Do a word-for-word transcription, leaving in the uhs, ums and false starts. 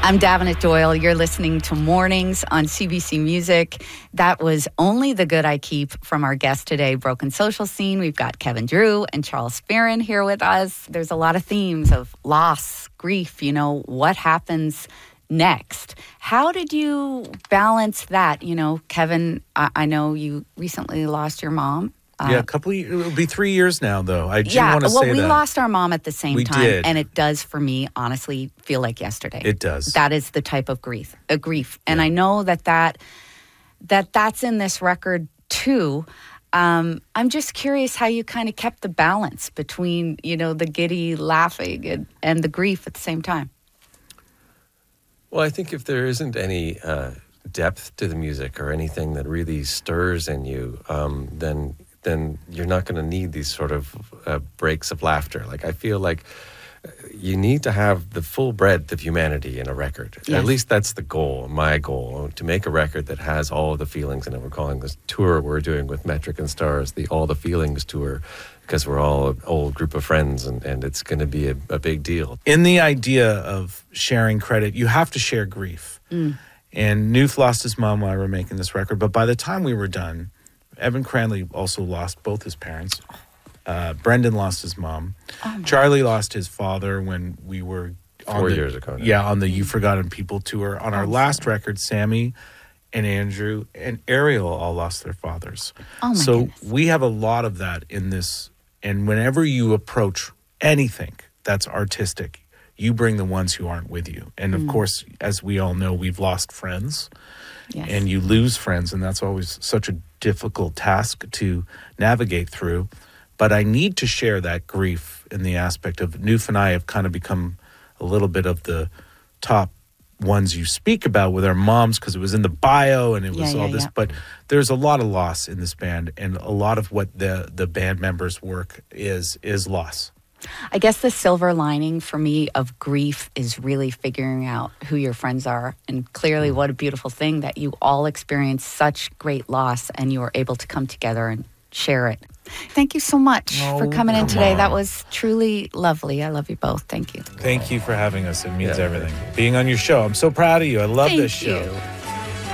I'm Davenant Doyle. You're listening to Mornings on C B C Music. That was Only the Good I Keep from our guest today, Broken Social Scene. We've got Kevin Drew and Charles Farren here with us. There's a lot of themes of loss, grief, you know, what happens next. How did you balance that? You know, Kevin, I, I know you recently lost your mom. Uh, yeah, a couple of, it'll be three years now, though. I do yeah, want to well, say we that. lost our mom at the same We time, did. and it does, for me, honestly, feel like yesterday. It does. That is the type of grief, a grief, and Yeah. I know that that that that's in this record too. Um, I'm just curious how you kind of kept the balance between, you know, the giddy laughing and, and the grief at the same time. Well, I think if there isn't any uh, depth to the music or anything that really stirs in you, um, then then you're not going to need these sort of uh, breaks of laughter. Like, I feel like you need to have the full breadth of humanity in a record. Yes. At least that's the goal, my goal, to make a record that has all of the feelings in it. We're calling this tour we're doing with Metric and Stars the All the Feelings Tour, because we're all an old group of friends, and, and it's going to be a, a big deal. In the idea of sharing credit, you have to share grief. Mm. And Newf lost his mom while we were making this record, but by the time we were done, Evan Cranley also lost both his parents. Uh, Brendan lost his mom. Oh Charlie lost his father when we were on Four the, years ago now. Yeah, on the You Forgotten People tour. On our I'm last sorry. record, Sammy and Andrew and Ariel all lost their fathers. Oh, my so goodness. we have a lot of that in this. And whenever you approach anything that's artistic, you bring the ones who aren't with you. And of Mm. course, as we all know, we've lost friends. Yes. And you lose friends, and that's always such a difficult task to navigate through. But I need to share that grief in the aspect of Newf and I have kind of become a little bit of the top ones you speak about with our moms, because it was in the bio and it was Yeah, all yeah, this. yeah. But there's a lot of loss in this band, and a lot of what the the band members' work is is loss. I guess the silver lining for me of grief is really figuring out who your friends are. And clearly, what a beautiful thing that you all experienced such great loss and you were able to come together and share it. Thank you so much Oh, for coming in come today. on. That was truly lovely. I love you both. Thank you. Thank you for having us. It means Yeah, everything. Being on your show. I'm so proud of you. I love Thank this show. you.